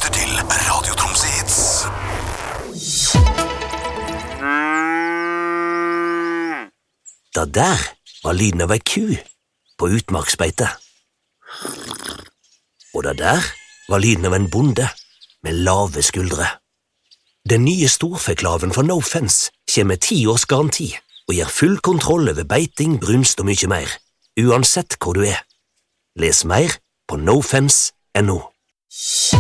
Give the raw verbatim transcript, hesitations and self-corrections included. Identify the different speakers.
Speaker 1: lytter til Radio Tromsø Hits.
Speaker 2: Da der var lyden av ei ku på utmarksbeite. Og da der var lyden av en bonde med lave skuldre. Den nye storfeklaven fra No Fence kommer med ti års garanti og gir full kontroll over beiting, brunst og mye mer, uansett hvor du er. Les mer på no fence punktum no.